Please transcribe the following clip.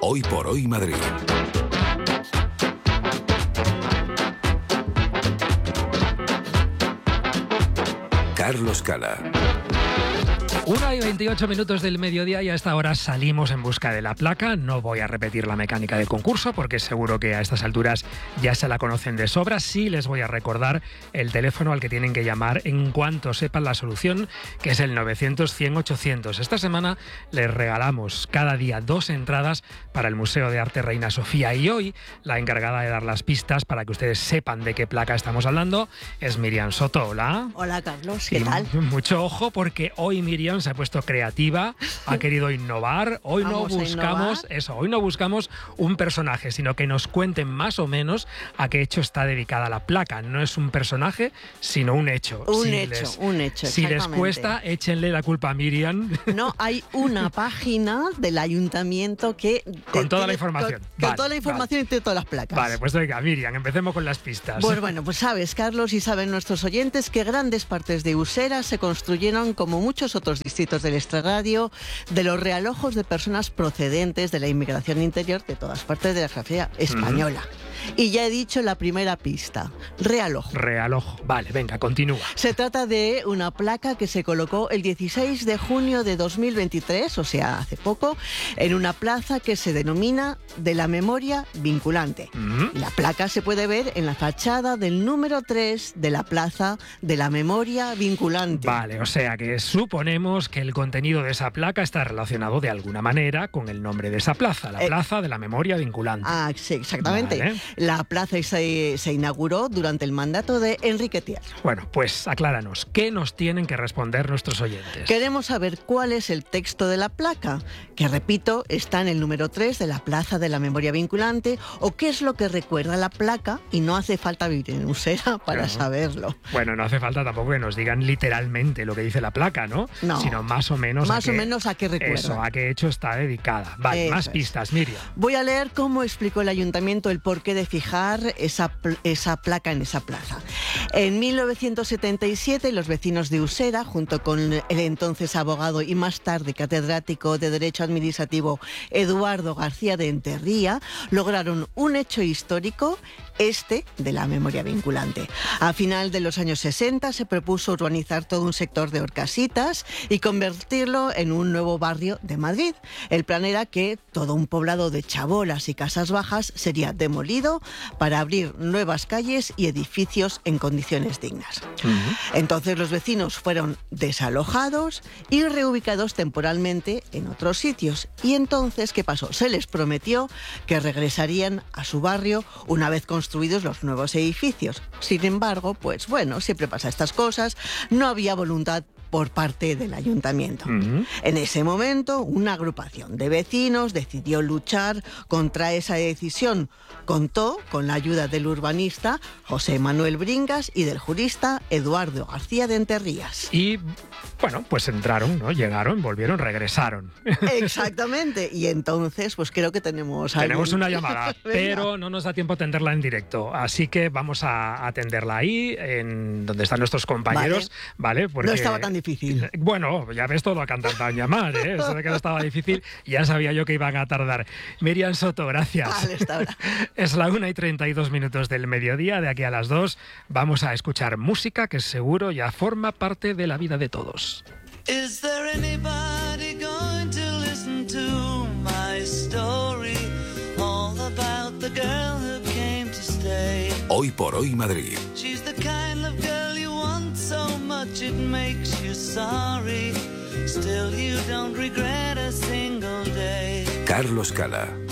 Hoy por Hoy Madrid. Carlos Cala. 1:28 del mediodía y a esta hora salimos en busca de la placa. No voy a repetir la mecánica del concurso porque seguro que a estas alturas ya se la conocen de sobra. Sí les voy a recordar el teléfono al que tienen que llamar en cuanto sepan la solución, que es el 900-100-800. Esta semana les regalamos cada día 2 entradas para el Museo de Arte Reina Sofía y hoy la encargada de dar las pistas para que ustedes sepan de qué placa estamos hablando es Miriam Soto. Hola. Hola Carlos, ¿qué tal? Mucho ojo porque hoy Miriam se ha puesto creativa, ha querido innovar. Hoy no buscamos un personaje, sino que nos cuenten más o menos a qué hecho está dedicada la placa. No es un personaje, sino un hecho. Un hecho. Si les cuesta, échenle la culpa a Miriam. No, hay una página del ayuntamiento que... Con toda la información. Con toda la información y tiene todas las placas. Vale, pues venga, Miriam, empecemos con las pistas. Pues bueno, pues sabes, Carlos, y saben nuestros oyentes que grandes partes de Usera se construyeron, como muchos otros distritos del extrarradio, de los realojos de personas procedentes de la inmigración interior de todas partes de la geografía española. Y ya he dicho la primera pista, realojo. Realojo, vale, venga, continúa. Se trata de una placa que se colocó el 16 de junio de 2023, o sea, hace poco, en una plaza que se denomina de la memoria vinculante. La placa se puede ver en la fachada del número 3 de la plaza de la memoria vinculante. Vale, o sea que suponemos que el contenido de esa placa está relacionado de alguna manera con el nombre de esa plaza, la plaza de la memoria vinculante. Ah, sí, exactamente. Vale. La plaza se inauguró durante el mandato de Enrique Tier. Bueno, pues acláranos, ¿qué nos tienen que responder nuestros oyentes? Queremos saber cuál es el texto de la placa, que repito, está en el número 3 de la plaza de la memoria vinculante, o qué es lo que recuerda la placa, y no hace falta vivir en Usera para saberlo. Bueno, no hace falta tampoco que nos digan literalmente lo que dice la placa, ¿no? No. Sino más o menos a qué recuerda. Eso, a qué hecho está dedicada. Vale, eso más pistas, Miriam. Voy a leer cómo explicó el ayuntamiento el porqué de fijar esa placa en esa plaza. En 1977, los vecinos de Usera, junto con el entonces abogado y más tarde catedrático de Derecho Administrativo Eduardo García de Enterría, lograron un hecho histórico, de la memoria vinculante. A final de los años 60 se propuso urbanizar todo un sector de Horcasitas y convertirlo en un nuevo barrio de Madrid. El plan era que todo un poblado de chabolas y casas bajas sería demolido para abrir nuevas calles y edificios en condiciones dignas. Entonces los vecinos fueron desalojados y reubicados temporalmente en otros sitios. Y entonces, ¿qué pasó? Se les prometió que regresarían a su barrio una vez construidos los nuevos edificios. Sin embargo, pues bueno, siempre pasa estas cosas, no había voluntad por parte del ayuntamiento. En ese momento, una agrupación de vecinos decidió luchar contra esa decisión. Contó con la ayuda del urbanista José Manuel Bringas y del jurista Eduardo García de Enterrías. Y, bueno, pues entraron, ¿no? Llegaron, volvieron, regresaron. Exactamente. Y entonces, pues creo que tenemos una llamada, pero no nos da tiempo a atenderla en directo. Así que vamos a atenderla ahí, en donde están nuestros compañeros, ¿vale? Porque... No estaba tan difícil. Bueno, ya ves todo a cantar tan llamar, ¿eh? Eso de que no estaba difícil, ya sabía yo que iban a tardar. Miriam Soto, gracias. Vale, hasta ahora. Es la 1:32 del mediodía. De aquí a las 2 vamos a escuchar música que seguro ya forma parte de la vida de todos. Is there anybody going to listen to my story? All about the girl who came to stay. Hoy por Hoy Madrid. She's the kind of girl you want so much it makes you sorry. Still you don't regret a single day. Carlos Cala.